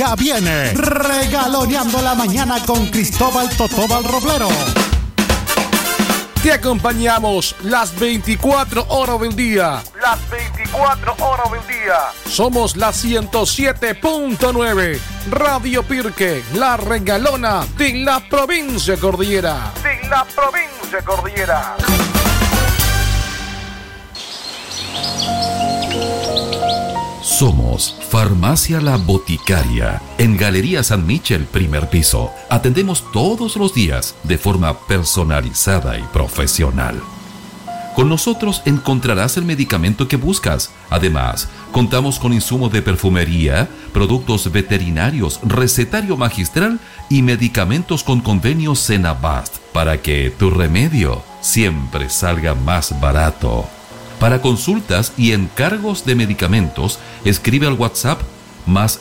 Ya viene Regaloneando la Mañana con Cristóbal Totóbal Roblero. Te acompañamos las 24 horas del día. Las 24 horas del día. Somos la 107.9. Radio Pirque, la regalona de la provincia Cordillera. De la provincia Cordillera. Somos Farmacia La Boticaria, en Galería San Michel, primer piso. Atendemos todos los días de forma personalizada y profesional. Con nosotros encontrarás el medicamento que buscas. Además, contamos con insumos de perfumería, productos veterinarios, recetario magistral y medicamentos con convenio Senabast para que tu remedio siempre salga más barato. Para consultas y encargos de medicamentos, escribe al WhatsApp más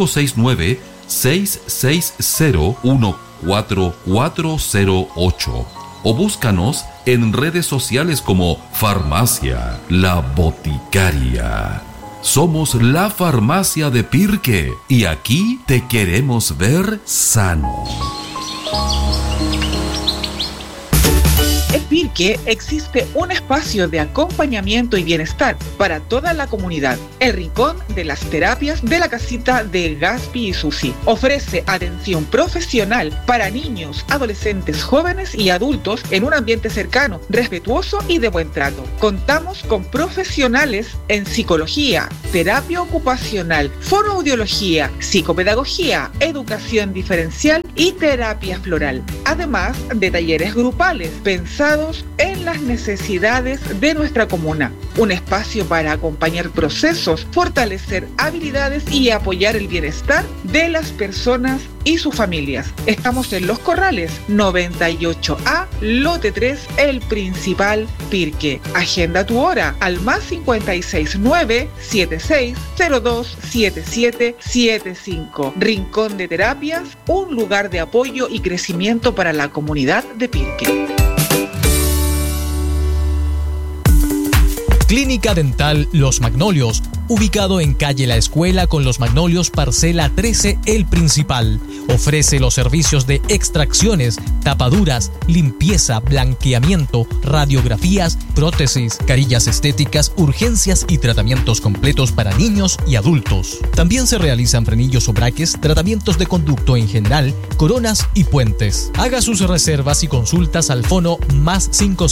569-660-14408 o búscanos en redes sociales como Farmacia La Boticaria. Somos la farmacia de Pirque y aquí te queremos ver sano. En Pirque existe un espacio de acompañamiento y bienestar para toda la comunidad. El Rincón de las Terapias de la Casita de Gaspi y Susi ofrece atención profesional para niños, adolescentes, jóvenes y adultos en un ambiente cercano, respetuoso y de buen trato. Contamos con profesionales en psicología, terapia ocupacional, fonoaudiología, psicopedagogía, educación diferencial y terapia floral. Además de talleres grupales pensados en las necesidades de nuestra comuna. Un espacio para acompañar procesos, fortalecer habilidades y apoyar el bienestar de las personas y sus familias. Estamos en Los Corrales, 98A, lote 3, El Principal, Pirque. Agenda tu hora al más 569-7602-7775. Rincón de Terapias, un lugar de apoyo y crecimiento para la comunidad de Pirque. Clínica Dental Los Magnolios, ubicado en calle La Escuela con Los Magnolios, parcela 13, El Principal. Ofrece los servicios de extracciones, tapaduras, limpieza, blanqueamiento, radiografías, prótesis, carillas estéticas, urgencias y tratamientos completos para niños y adultos. También se realizan frenillos o braques, tratamientos de conducto en general, coronas y puentes. Haga sus reservas y consultas al fono más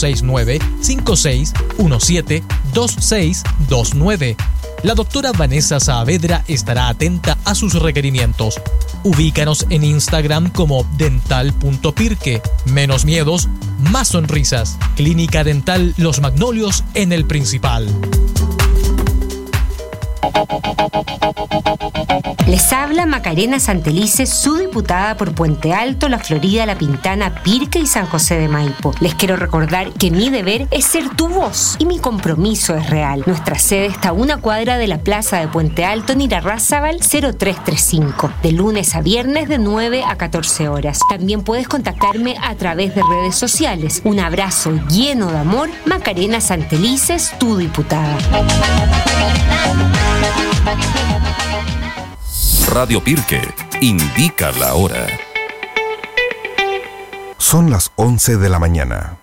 569-5617-2629. La doctora Vanessa Saavedra estará atenta a sus requerimientos. Ubícanos en Instagram como dental.pirque. Menos miedos, más sonrisas. Clínica Dental Los Magnolios en El Principal. Les habla Macarena Santelices, su diputada por Puente Alto, La Florida, La Pintana, Pirque y San José de Maipo. Les quiero recordar que mi deber es ser tu voz y mi compromiso es real. Nuestra sede está a una cuadra de la plaza de Puente Alto en Irarrázaval 0335, de lunes a viernes de 9 a 14 horas. También puedes contactarme a través de redes sociales. Un abrazo lleno de amor, Macarena Santelices, tu diputada. Radio Pirque indica la hora. Son las 11 de la mañana.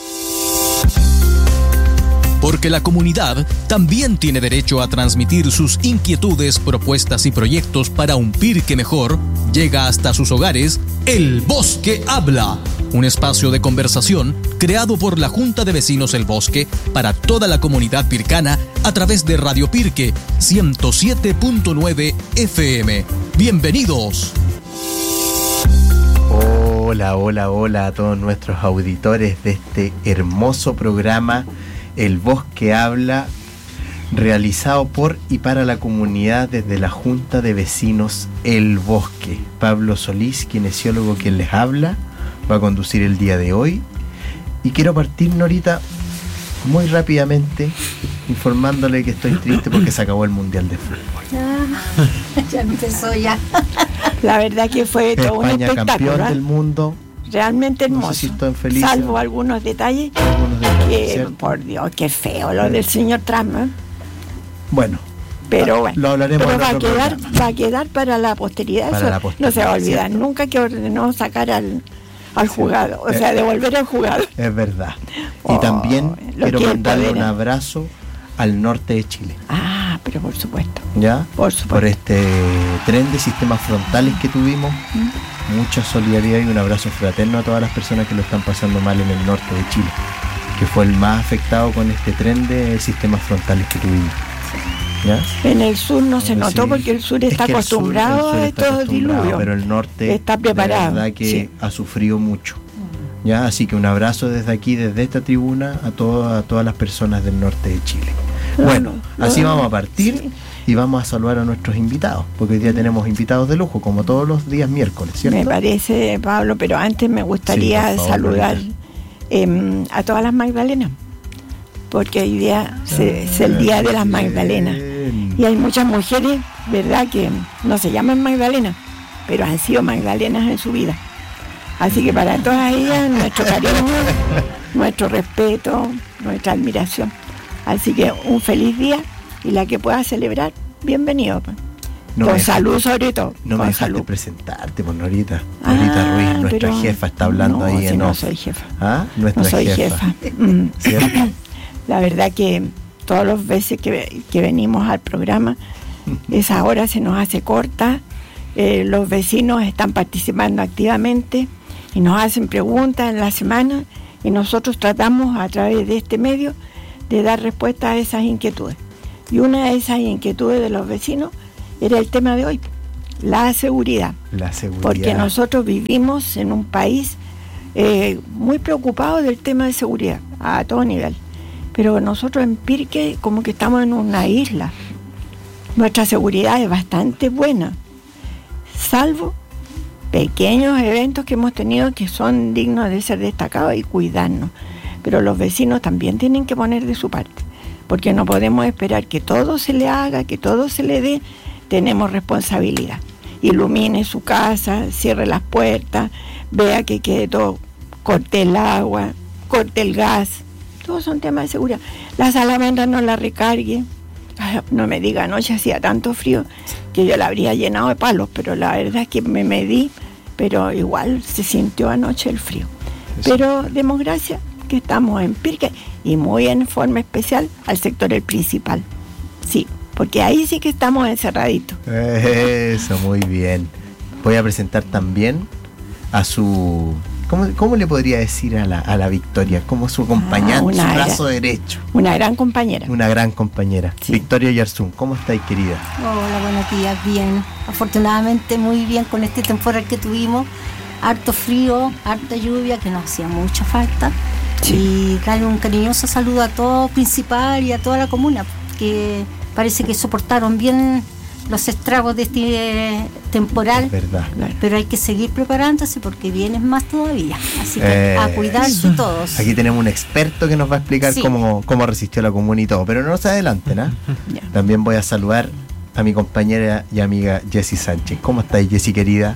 Porque la comunidad también tiene derecho a transmitir sus inquietudes, propuestas y proyectos para un Pirque mejor, llega hasta sus hogares El Bosque Habla, un espacio de conversación creado por la Junta de Vecinos El Bosque para toda la comunidad pircana a través de Radio Pirque 107.9 FM. ¡Bienvenidos! Hola a todos nuestros auditores de este hermoso programa El Bosque Habla, realizado por y para la comunidad desde la Junta de Vecinos El Bosque. Pablo Solís, kinesiólogo quien les habla, va a conducir el día de hoy. Y quiero partir, Norita, muy rápidamente informándole que estoy triste porque se acabó el Mundial de Fútbol. Ya empezó ya. La verdad que fue todo un España espectáculo. campeón del mundo. Realmente hermoso. No sé si están felices. Salvo algunos detalles. Que, por Dios, qué feo lo del señor Trump, ¿eh? Bueno, Pero bueno, lo hablaremos pero en otro programa. va a quedar para la posteridad. Para eso la posteridad, no se va a olvidar ¿cierto? nunca que ordenó sacar al jugador, o sea, devolver al jugador. Es verdad. Y también quiero mandarle un abrazo al norte de Chile. Ah, pero por supuesto. ¿Ya? Por supuesto. Por este tren de sistemas frontales que tuvimos. Mucha solidaridad y un abrazo fraterno a todas las personas que lo están pasando mal en el norte de Chile, que fue el más afectado con este tren de sistemas frontales que tuvimos. ¿Ya? En el sur no se notó porque el sur está acostumbrado a estos diluvios. Pero el norte está preparado. La verdad que ha sufrido mucho. ¿Ya? Así que un abrazo desde aquí, desde esta tribuna, a todas las personas del norte de Chile. Bueno, así vamos a partir y vamos a saludar a nuestros invitados, porque hoy día tenemos invitados de lujo, como todos los días miércoles, ¿cierto? Me parece, Pablo, pero antes me gustaría saludar a todas las Magdalenas, porque hoy día es el día de las Magdalenas. Y hay muchas mujeres, ¿verdad?, que no se llaman Magdalena, pero han sido Magdalenas en su vida. Así que para todas ellas, nuestro cariño, nuestro respeto, nuestra admiración. Así que un feliz día y la que pueda celebrar, bienvenido. Con salud sobre todo. No me dejaste presentarte, pues Norita. Norita Ruiz, nuestra jefa, está hablando ahí en off. No soy jefa. ¿Ah? Nuestra no soy jefa. La verdad que todas las veces que venimos al programa, esa hora se nos hace corta. Los vecinos están participando activamente y nos hacen preguntas en la semana y nosotros tratamos a través de este medio de dar respuesta a esas inquietudes. Y una de esas inquietudes de los vecinos era el tema de hoy, la seguridad. La seguridad. Porque nosotros vivimos en un país muy preocupado del tema de seguridad, a todo nivel. Pero nosotros en Pirque como que estamos en una isla. Nuestra seguridad es bastante buena, salvo pequeños eventos que hemos tenido que son dignos de ser destacados y cuidarnos. Pero los vecinos también tienen que poner de su parte, porque no podemos esperar que todo se le haga, que todo se le dé. Tenemos responsabilidad. Ilumine su casa, cierre las puertas, vea que quede todo, corte el agua, corte el gas. Todos son temas de seguridad. La salamandra no la recargue. Ay, no me diga, anoche hacía tanto frío que yo la habría llenado de palos, pero la verdad es que me medí, pero igual se sintió anoche el frío. Eso. Pero demos gracias que estamos en Pirque y muy en forma especial al sector El Principal. Sí, porque ahí sí que estamos encerraditos. Eso, muy bien. Voy a presentar también a su... ¿Cómo le podría decir a la Victoria? Como su acompañante, su brazo derecho. Una gran compañera. Una gran compañera. Sí. Victoria Yarzún, ¿cómo estáis, querida? Hola, buenos días, bien. Afortunadamente muy bien con este temporal que tuvimos. Harto frío, harta lluvia, que nos hacía mucha falta. Sí. Y darle un cariñoso saludo a todo Principal y a toda la comuna, que parece que soportaron bien los estragos de este temporal. Es verdad. Pero hay que seguir preparándose porque vienen más todavía. Así que a cuidarse todos. Aquí tenemos un experto que nos va a explicar cómo resistió la comuna y todo. Pero no se adelanten, ¿eh? También voy a saludar a mi compañera y amiga Jessy Sánchez. ¿Cómo estáis, Jessy, querida?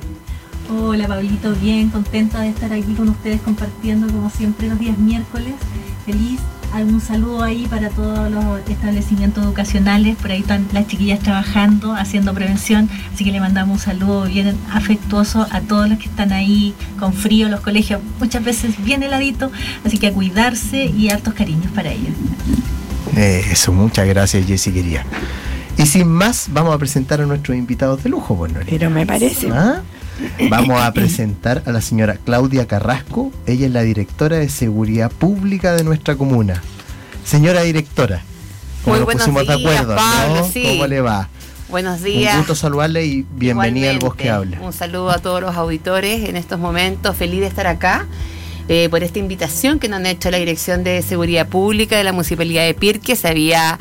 Hola, Pablito, bien, contenta de estar aquí con ustedes compartiendo como siempre los días miércoles. Feliz. Un saludo ahí para todos los establecimientos educacionales, por ahí están las chiquillas trabajando, haciendo prevención, así que le mandamos un saludo bien afectuoso a todos los que están ahí con frío, los colegios muchas veces bien heladitos, así que a cuidarse y hartos cariños para ellos. Eso, muchas gracias, Jessy, querida. Y sin más, vamos a presentar a nuestros invitados de lujo, bueno. Pero me parece. Vamos a presentar a la señora Claudia Carrasco. Ella es la directora de Seguridad Pública de nuestra comuna. Señora directora, como nos pusimos de acuerdo, Pablo, ¿no? Sí. ¿Cómo le va? Buenos días. Un gusto saludarle y bienvenida al Voz que Habla. Un saludo a todos los auditores en estos momentos. Feliz de estar acá por esta invitación que nos han hecho la Dirección de Seguridad Pública de la Municipalidad de Pirque. Se había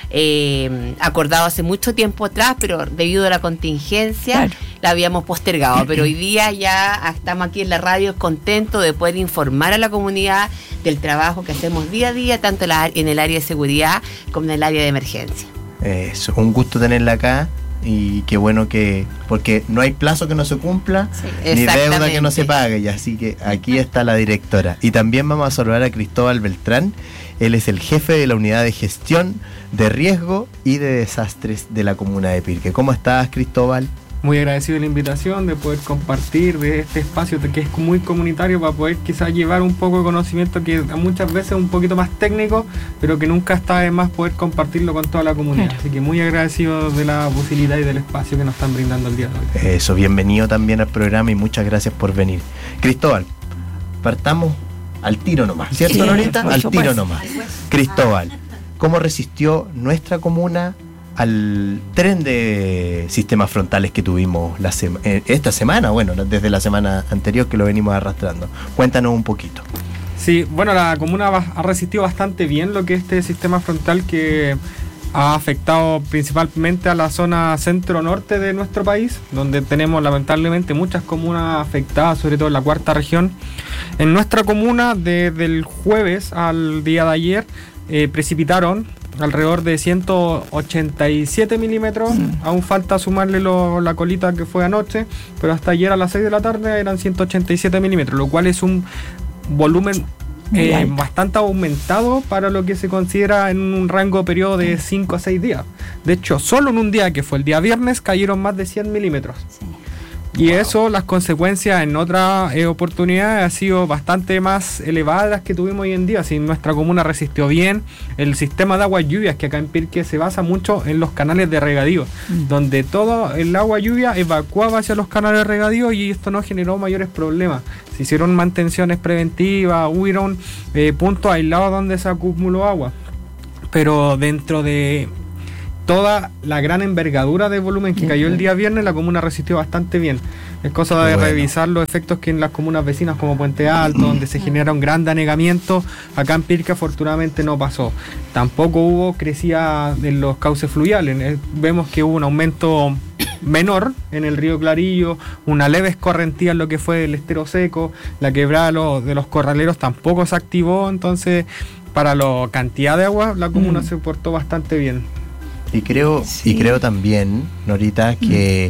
acordado hace mucho tiempo atrás, pero debido a la contingencia la habíamos postergado, pero hoy día ya estamos aquí en la radio contentos de poder informar a la comunidad del trabajo que hacemos día a día, tanto en el área de seguridad como en el área de emergencia. Eso, un gusto tenerla acá, y qué bueno porque no hay plazo que no se cumpla, ni deuda que no se pague, y así que aquí está la directora. Y también vamos a saludar a Cristóbal Beltrán. Él es el jefe de la unidad de gestión de riesgo y de desastres de la comuna de Pirque. ¿Cómo estás, Cristóbal? Muy agradecido de la invitación, de poder compartir de este espacio que es muy comunitario, para poder quizás llevar un poco de conocimiento que muchas veces es un poquito más técnico, pero que nunca está de más poder compartirlo con toda la comunidad. Así que muy agradecido de la posibilidad y del espacio que nos están brindando el día de hoy. Eso, bienvenido también al programa y muchas gracias por venir. Cristóbal, partamos al tiro nomás, ¿cierto, Norita? Al tiro nomás. Cristóbal, ¿cómo resistió nuestra comuna al tren de sistemas frontales que tuvimos esta semana? Bueno, desde la semana anterior que lo venimos arrastrando. Cuéntanos un poquito. Sí, bueno, la comuna ha resistido bastante bien lo que es este sistema frontal que ha afectado principalmente a la zona centro-norte de nuestro país, donde tenemos lamentablemente muchas comunas afectadas, sobre todo en la cuarta región. En nuestra comuna, desde el jueves al día de ayer, precipitaron alrededor de 187 milímetros. Aún falta sumarle la colita que fue anoche, pero hasta ayer a las 6 de la tarde eran 187 milímetros, lo cual es un volumen bastante aumentado para lo que se considera en un rango de periodo de 5 a 6 días. De hecho, solo en un día, que fue el día viernes, cayeron más de 100 milímetros. Y eso, las consecuencias en otras oportunidades han sido bastante más elevadas que tuvimos hoy en día. Si nuestra comuna resistió bien, el sistema de aguas lluvias, que acá en Pirque se basa mucho en los canales de regadío, donde todo el agua lluvia evacuaba hacia los canales de regadío, y esto no generó mayores problemas. Se hicieron mantenciones preventivas, hubieron puntos aislados donde se acumuló agua. Pero dentro de toda la gran envergadura de volumen que cayó el día viernes, la comuna resistió bastante bien. Es cosa de revisar los efectos que en las comunas vecinas como Puente Alto, donde se genera un gran anegamiento, acá en Pirque afortunadamente no pasó. Tampoco hubo crecida en los cauces fluviales. Vemos que hubo un aumento menor en el río Clarillo, una leve escorrentía en lo que fue el estero seco, la quebrada de los corraleros tampoco se activó, entonces para la cantidad de agua la comuna se portó bastante bien. Y creo también, Norita, que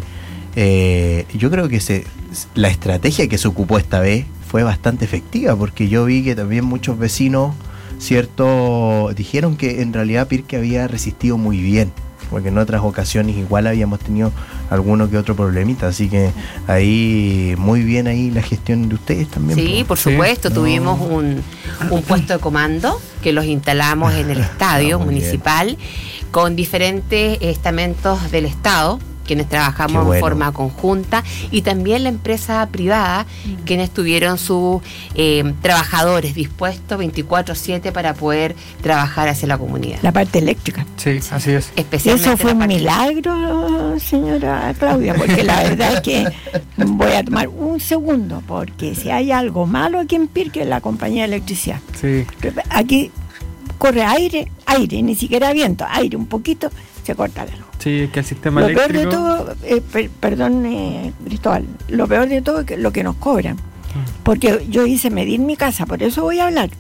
yo creo que la estrategia que se ocupó esta vez fue bastante efectiva, porque yo vi que también muchos vecinos, ¿cierto?, dijeron que en realidad Pirque había resistido muy bien, porque en otras ocasiones igual habíamos tenido alguno que otro problemita, así que ahí muy bien ahí la gestión de ustedes también. Sí, por supuesto, tuvimos un puesto de comando que los instalamos en el estadio municipal, con diferentes estamentos del Estado, quienes trabajamos en forma conjunta, y también la empresa privada, quienes tuvieron sus trabajadores dispuestos 24/7 para poder trabajar hacia la comunidad. La parte eléctrica. Sí, así es. Especialmente eso fue un milagro, señora Claudia, porque la verdad es que voy a tomar un segundo, porque si hay algo malo aquí en Pirque, es la compañía de electricidad. Sí. Aquí corre aire, ni siquiera viento, aire un poquito, se corta la luz. Sí, es que el sistema lo eléctrico... peor de todo, perdón, Cristóbal, lo peor de todo es lo que nos cobran. Porque yo hice medir mi casa, por eso voy a hablar.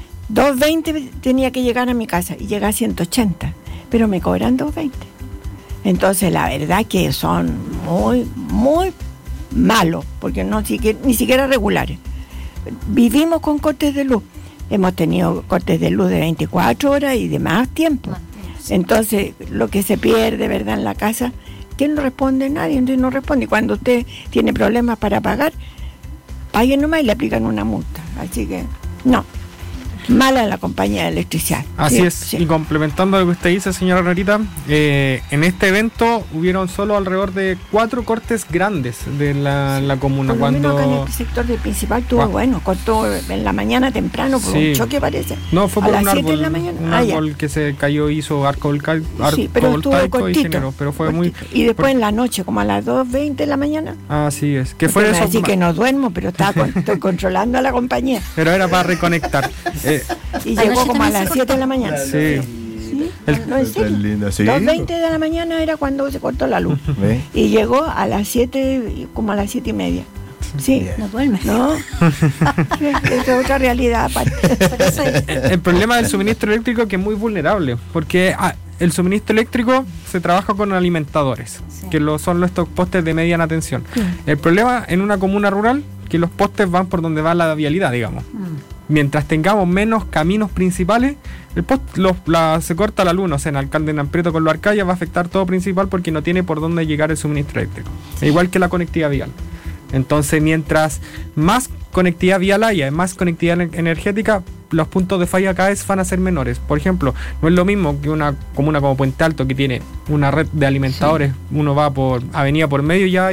220 tenía que llegar a mi casa y llega a 180, pero me cobran 220. Entonces la verdad que son muy, muy malos, porque ni siquiera regulares. Vivimos con cortes de luz. Hemos tenido cortes de luz de 24 horas y de más tiempo. Entonces, lo que se pierde, ¿verdad?, en la casa, ¿quién no responde? Nadie no responde. Y cuando usted tiene problemas para pagar, paguen nomás y le aplican una multa. Así que, no. Mala la compañía de electricidad. Así es. Y complementando lo que usted dice, señora Norita, en este evento hubieron solo alrededor de 4 cortes grandes de la comuna. Por lo menos acá en el sector del principal cortó en la mañana temprano por un choque, parece. No, fue por a un las árbol, 7 de la mañana. Un árbol que se cayó, hizo arco pero estuvo cortito, y generó, pero fue muy... Y después en la noche, como a las 2:20 de la mañana. Así es. Que fue eso. Así que no duermo, pero estoy controlando a la compañía. Pero era para reconectar. Y llegó como a las 7 de la mañana. Sí. No, en serio. 2:20 de la mañana era cuando se cortó la luz. Y llegó a las 7, como a las 7:30. Sí. No duermes. No. Es otra realidad aparte. El problema del suministro eléctrico es que es muy vulnerable, porque el suministro eléctrico se trabaja con alimentadores, que son estos postes de mediana tensión. El problema en una comuna rural, que los postes van por donde va la vialidad, digamos. Mientras tengamos menos caminos principales, se corta la luz. O sea, en Alcalde Namprieto con Lo Arcaya va a afectar todo principal porque no tiene por dónde llegar el suministro eléctrico. Igual que la conectividad vial. Entonces, mientras más conectividad vial haya, más conectividad energética, los puntos de falla cada vez van a ser menores. Por ejemplo, no es lo mismo que una comuna como Puente Alto, que tiene una red de alimentadores. Uno va por avenida por medio y ya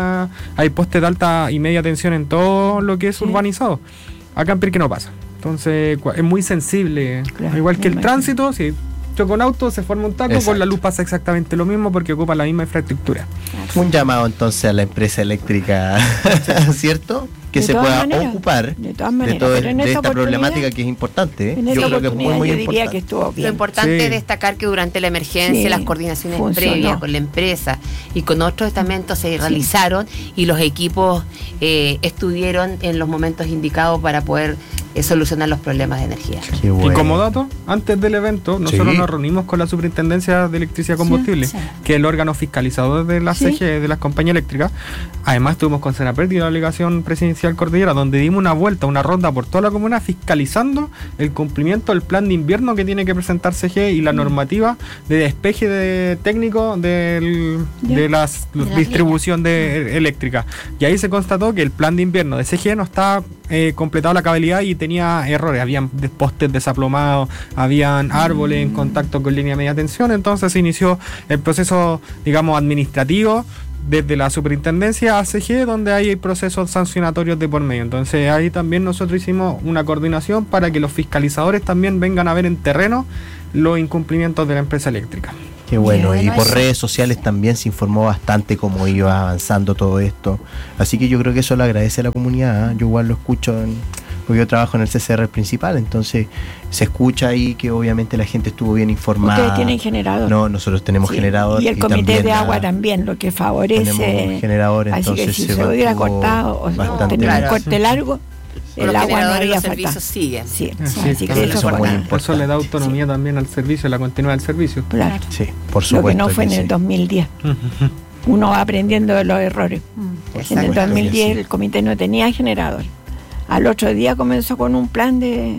hay postes de alta y media tensión en todo lo que es urbanizado. Acá en Pirque no pasa. Entonces es muy sensible. Igual que el tránsito, si choca un auto, se forma un taco, con la luz pasa exactamente lo mismo porque ocupa la misma infraestructura. Un llamado entonces a la empresa eléctrica, ¿cierto? Que se pueda ocupar de esta problemática que es importante. Yo creo que es muy importante. Que estuvo bien. Lo importante es destacar que durante la emergencia las coordinaciones previas con la empresa y con otros estamentos se realizaron y los equipos estuvieron en los momentos indicados para poder solucionar los problemas de energía. Bueno. Y como dato, antes del evento, nosotros nos reunimos con la Superintendencia de Electricidad y Combustible, que es el órgano fiscalizador de la CGE, de las compañías eléctricas. Además, estuvimos con Senapred y la delegación presidencial Cordillera, donde dimos una ronda por toda la comuna fiscalizando el cumplimiento del plan de invierno que tiene que presentar CGE y la normativa de despeje técnico de la distribución eléctrica. Y ahí se constató que el plan de invierno de CGE no estaba completado la cabalidad y tenía errores. Habían postes desaplomados, habían árboles en contacto con línea de media tensión. Entonces se inició el proceso, digamos, administrativo desde la superintendencia a CGE, donde hay procesos sancionatorios de por medio. Entonces ahí también nosotros hicimos una coordinación para que los fiscalizadores también vengan a ver en terreno los incumplimientos de la empresa eléctrica. Qué bueno, y por redes sociales también se informó bastante cómo iba avanzando todo esto. Así que yo creo que eso lo agradece a la comunidad, ¿eh? Yo igual lo escucho, porque yo trabajo en el CCR principal, entonces se escucha ahí que obviamente la gente estuvo bien informada. ¿Ustedes tienen generador? No, nosotros tenemos generador. Y el comité de agua también, lo que favorece. Generador, así entonces que si se hubiera cortado o tener un corte largo, el agua no haría falta. Los servicios siguen. Así que eso es muy importante. Por eso le da autonomía también al servicio, la continuidad del servicio. Claro. Sí, por supuesto. Lo que no fue en el 2010. Uno va aprendiendo de los errores. En el 2010 el comité no tenía generador. Al otro día comenzó con un plan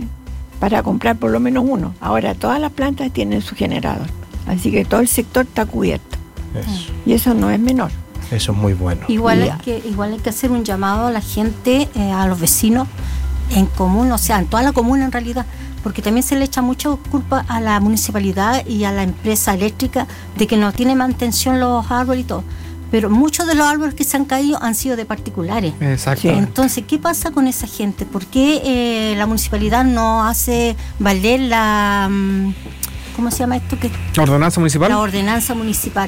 para comprar por lo menos uno. Ahora todas las plantas tienen su generador. Así que todo el sector está cubierto. Eso. Y eso no es menor. Eso es muy bueno. Igual hay que hacer un llamado a la gente, a los vecinos en común, o sea, en toda la comuna en realidad, porque también se le echa mucha culpa a la municipalidad y a la empresa eléctrica de que no tiene mantención los árboles y todo. Pero muchos de los árboles que se han caído han sido de particulares. Exacto. Entonces, ¿qué pasa con esa gente? ¿Por qué la municipalidad no hace valer la... ¿cómo se llama esto? ¿La ordenanza municipal? La ordenanza municipal.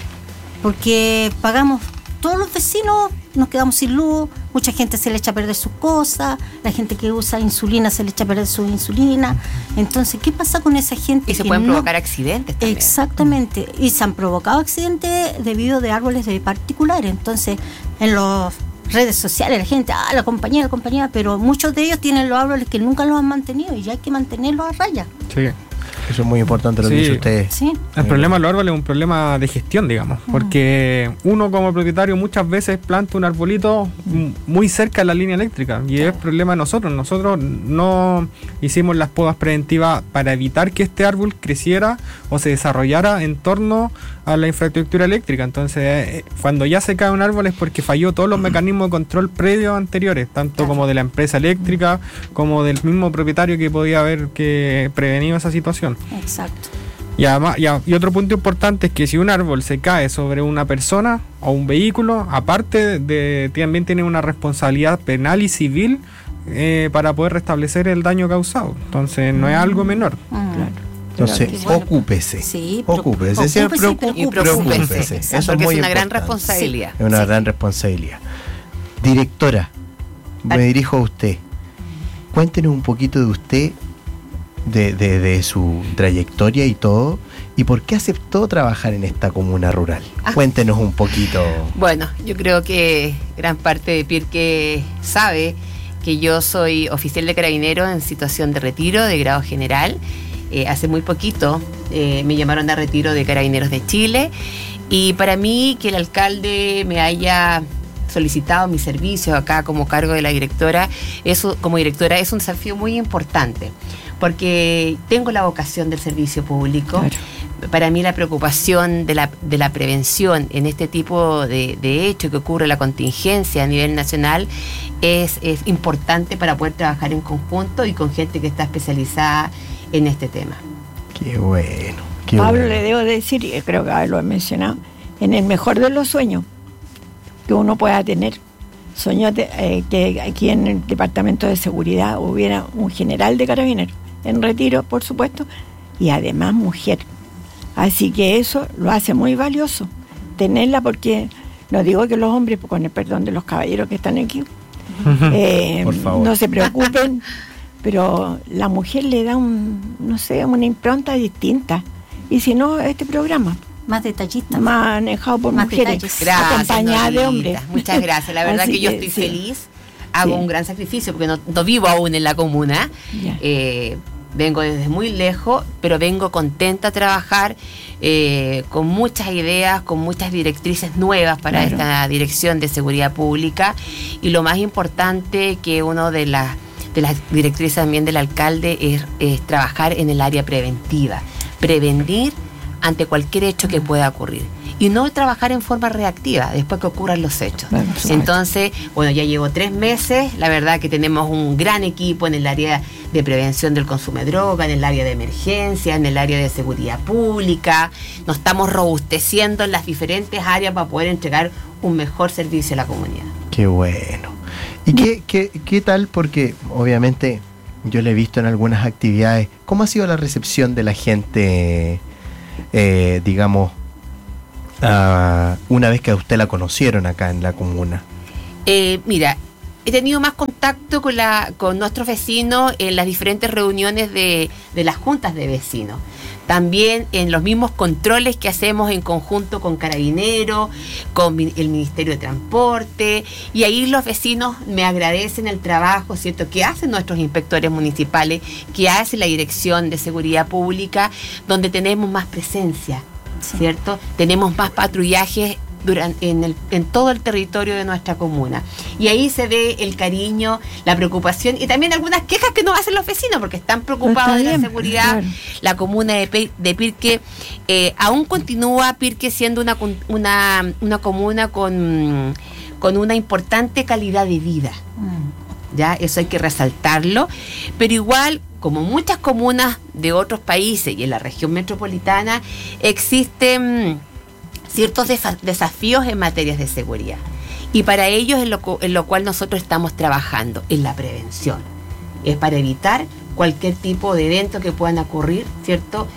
Porque pagamos, todos los vecinos nos quedamos sin luz, mucha gente se le echa a perder sus cosas, la gente que usa insulina se le echa a perder su insulina. Entonces, ¿qué pasa con esa gente? Y se pueden provocar accidentes también. Exactamente, y se han provocado accidentes debido de árboles de particulares. Entonces, en las redes sociales la gente, la compañía, pero muchos de ellos tienen los árboles que nunca los han mantenido y ya hay que mantenerlos a raya. Sí. Eso es muy importante lo que dice usted. Sí. El problema de los árboles es un problema de gestión, digamos, porque uno como propietario muchas veces planta un arbolito muy cerca de la línea eléctrica y es problema de nosotros. Nosotros no hicimos las podas preventivas para evitar que este árbol creciera o se desarrollara en torno a la infraestructura eléctrica. Entonces, cuando ya se cae un árbol es porque falló todos los mecanismos de control previos anteriores, tanto como de la empresa eléctrica como del mismo propietario que podía haber prevenido esa situación. Exacto. Y además, y otro punto importante es que si un árbol se cae sobre una persona o un vehículo, aparte también tiene una responsabilidad penal y civil para poder restablecer el daño causado. Entonces no es algo menor. Claro. Entonces, ocúpese. Sí, ocúpese. Preocúpese. Eso porque es una gran responsabilidad. Es una gran responsabilidad. Directora, me dirijo a usted. Cuéntenos un poquito de usted, de su trayectoria y todo, y por qué aceptó trabajar en esta comuna rural. Cuéntenos un poquito. Bueno, yo creo que gran parte de Pirque sabe que yo soy oficial de carabineros en situación de retiro de grado general. Hace muy poquito me llamaron a retiro de Carabineros de Chile, y para mí que el alcalde me haya solicitado mis servicios acá como cargo de la directora, como directora, es un desafío muy importante, porque tengo la vocación del servicio público. Claro. Para mí la preocupación de la prevención en este tipo de hecho que ocurre, la contingencia a nivel nacional, es importante para poder trabajar en conjunto y con gente que está especializada en este tema. Qué bueno. Pablo, le debo decir, y creo que lo he mencionado, en el mejor de los sueños que uno pueda tener, sueño que aquí en el Departamento de Seguridad hubiera un general de Carabineros en retiro, por supuesto, y además mujer. Así que eso lo hace muy valioso tenerla, porque no digo que los hombres, con el perdón de los caballeros que están aquí, por favor, no se preocupen, pero la mujer le da una impronta distinta. Y si no, este programa más detallista, manejado por mujeres, acompañada de hombres. Muchas gracias, la verdad que yo estoy feliz, hago un gran sacrificio porque no vivo aún en la comuna, vengo desde muy lejos, pero vengo contenta a trabajar con muchas ideas, con muchas directrices nuevas para esta dirección de seguridad pública, y lo más importante que uno de las directrices también del alcalde es trabajar en el área preventiva, prevenir ante cualquier hecho que pueda ocurrir y no trabajar en forma reactiva después que ocurran los hechos. Entonces, bueno, ya llevo 3 meses, la verdad que tenemos un gran equipo en el área de prevención del consumo de droga, en el área de emergencia, en el área de seguridad pública. Nos estamos robusteciendo en las diferentes áreas para poder entregar un mejor servicio a la comunidad. Qué bueno. ¿Y qué tal? Porque obviamente yo le he visto en algunas actividades. ¿Cómo ha sido la recepción de la gente, digamos, una vez que a usted la conocieron acá en la comuna? Mira, he tenido más contacto con nuestros vecinos en las diferentes reuniones de las juntas de vecinos. También en los mismos controles que hacemos en conjunto con Carabineros, con el Ministerio de Transporte, y ahí los vecinos me agradecen el trabajo, ¿cierto?, que hacen nuestros inspectores municipales, que hace la Dirección de Seguridad Pública, donde tenemos más presencia, ¿cierto? Tenemos más patrullajes en todo el territorio de nuestra comuna, y ahí se ve el cariño, la preocupación y también algunas quejas que nos hacen los vecinos porque están preocupados de la seguridad. Claro. La comuna de Pirque aún continúa Pirque siendo una comuna con una importante calidad de vida. Ya, eso hay que resaltarlo, pero igual, como muchas comunas de otros países y en la región metropolitana, existen ciertos desafíos en materias de seguridad, y para ellos en lo cual nosotros estamos trabajando en la prevención, es para evitar cualquier tipo de evento que puedan ocurrir, ¿cierto?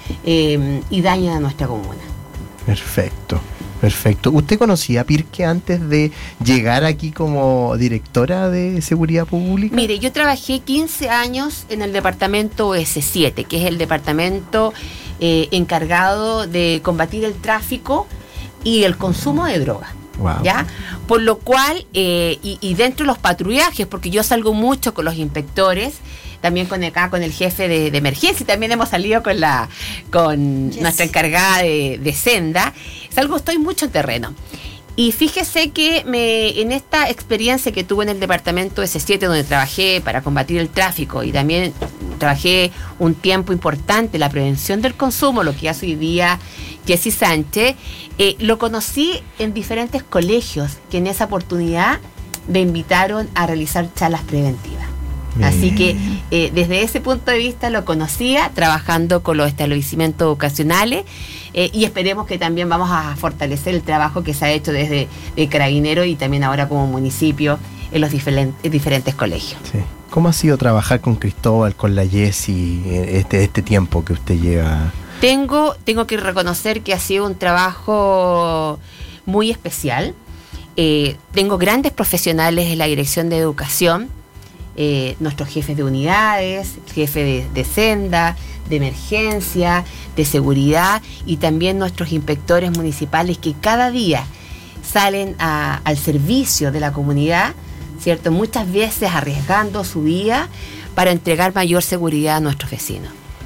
Y dañen a nuestra comuna. Perfecto. ¿Usted conocía a Pirque antes de llegar aquí como directora de seguridad pública? Mire, yo trabajé 15 años en el departamento S7, que es el departamento encargado de combatir el tráfico y el consumo de droga. Wow. ¿Ya? Por lo cual, y dentro de los patrullajes, porque yo salgo mucho con los inspectores, también con el jefe de emergencia, y también hemos salido con nuestra encargada de Senda, estoy mucho en terreno. Y fíjese que en esta experiencia que tuve en el departamento S7, donde trabajé para combatir el tráfico y también trabajé un tiempo importante en la prevención del consumo, lo que hace hoy día Jessy Sánchez, lo conocí en diferentes colegios que en esa oportunidad me invitaron a realizar charlas preventivas. Así que desde ese punto de vista lo conocía, trabajando con los establecimientos educacionales, y esperemos que también vamos a fortalecer el trabajo que se ha hecho desde Carabineros y también ahora como municipio en los diferentes colegios. Sí. ¿Cómo ha sido trabajar con Cristóbal, con la Jessy, este tiempo que usted lleva? Tengo que reconocer que ha sido un trabajo muy especial. Tengo grandes profesionales en la Dirección de Educación, nuestros jefes de unidades, jefe de Senda, de emergencia, de seguridad, y también nuestros inspectores municipales que cada día salen al servicio de la comunidad, ¿cierto? Muchas veces arriesgando su vida para entregar mayor seguridad a nuestros vecinos.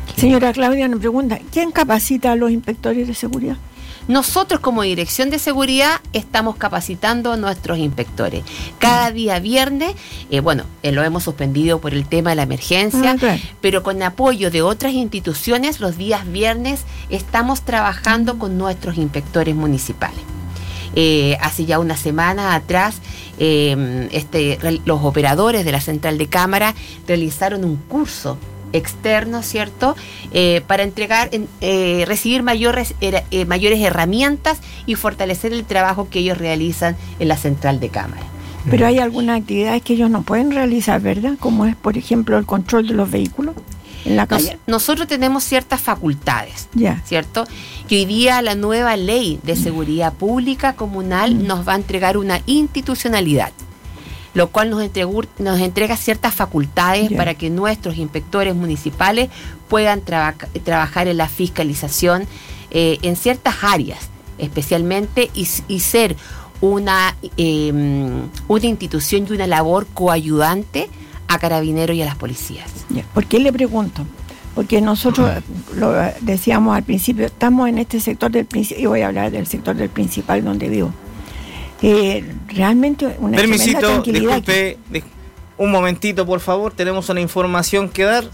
Señora Claudia nos pregunta, ¿quién capacita a los inspectores de seguridad? Nosotros como Dirección de Seguridad estamos capacitando a nuestros inspectores. Cada día viernes, lo hemos suspendido por el tema de la emergencia, claro, pero con apoyo de otras instituciones, los días viernes estamos trabajando con nuestros inspectores municipales. Hace ya una semana atrás, los operadores de la central de cámara realizaron un curso externo, ¿cierto? Para recibir mayores herramientas y fortalecer el trabajo que ellos realizan en la central de cámara. Pero hay algunas actividades que ellos no pueden realizar, ¿verdad? Como es, por ejemplo, el control de los vehículos en la calle. Nosotros tenemos ciertas facultades, ¿cierto? Que hoy día la nueva ley de seguridad pública comunal nos va a entregar una institucionalidad, lo cual nos entrega ciertas facultades para que nuestros inspectores municipales puedan trabajar en la fiscalización en ciertas áreas, especialmente, y ser una institución y una labor coayudante a Carabineros y a las policías. ¿Por qué le pregunto? Porque nosotros, lo decíamos al principio, estamos en este sector del principal, y voy a hablar del sector del principal donde vivo. Realmente una tremenda tranquilidad. Disculpe, un momentito por favor, tenemos una información que dar.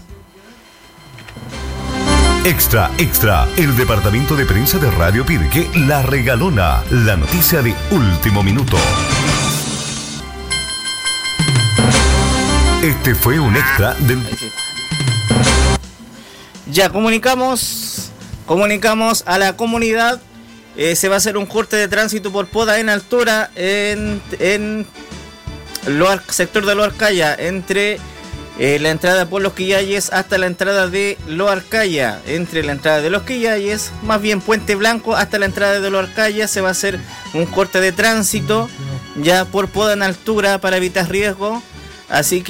Extra, el departamento de prensa de Radio Pirque La Regalona, la noticia de último minuto. Este fue un extra del... Ya comunicamos a la comunidad. Se va a hacer un corte de tránsito por poda en altura en sector de Loarcaya, entre la entrada por Los Quillayes hasta la entrada de Loarcaya. Entre la entrada de Los Quillayes, más bien Puente Blanco, hasta la entrada de Loarcaya se va a hacer un corte de tránsito ya por poda en altura para evitar riesgo. Así que